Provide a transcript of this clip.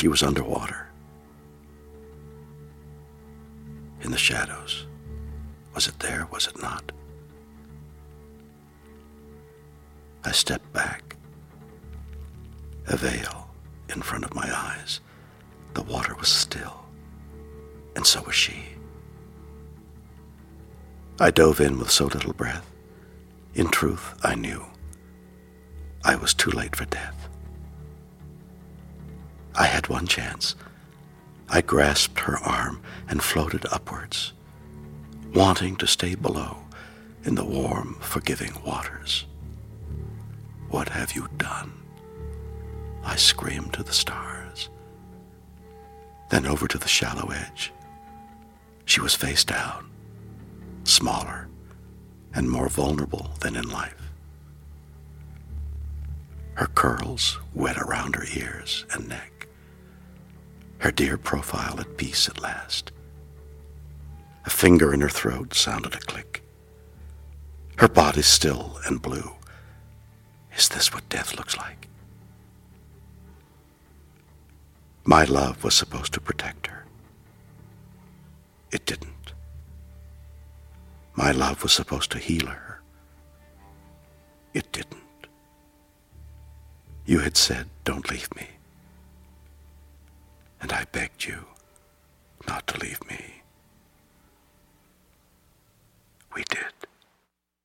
She was underwater. In the shadows. Was it there? Was it not? I stepped back. A veil in front of my eyes. The water was still, and so was she. I dove in with so little breath. In truth, I knew I was too late for death. I had one chance. I grasped her arm and floated upwards, wanting to stay below in the warm, forgiving waters. What have you done? I screamed to the stars. Then over to the shallow edge. She was face down, smaller and more vulnerable than in life. Her curls wet around her ears and neck. Her dear profile at peace at last. A finger in her throat sounded a click. Her body still and blue. Is this what death looks like? My love was supposed to protect her. It didn't. My love was supposed to heal her. It didn't. You had said, don't leave me. And I begged you not to leave me. We did.